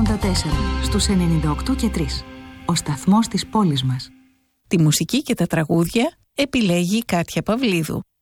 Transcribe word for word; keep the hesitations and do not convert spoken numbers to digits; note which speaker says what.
Speaker 1: ογδόντα τέσσερα, στους ενενήντα οκτώ και τρία. Ο σταθμός της πόλης μας.
Speaker 2: Τη μουσική και τα τραγούδια επιλέγει η Κάτια Παυλίδου.